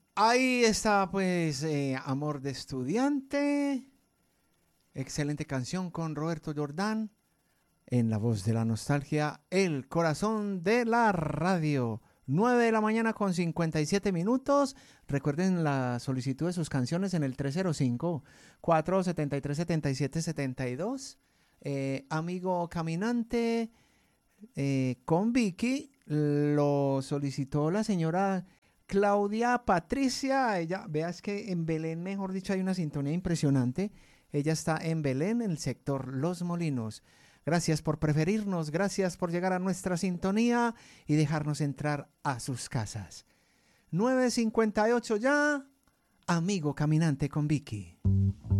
Ahí está, pues, Amor de Estudiante. Excelente canción con Roberto Jordán. En la voz de la nostalgia, el corazón de la radio. 9 de la mañana con 57 minutos. Recuerden la solicitud de sus canciones en el 305-473-7772. Amigo Caminante, con Vicky, lo solicitó la señora Claudia Patricia. Ella, veas que en Belén, mejor dicho, hay una sintonía impresionante. Ella está en Belén, en el sector Los Molinos. Gracias por preferirnos, gracias por llegar a nuestra sintonía y dejarnos entrar a sus casas. 9:58 ya, amigo caminante con Vicky.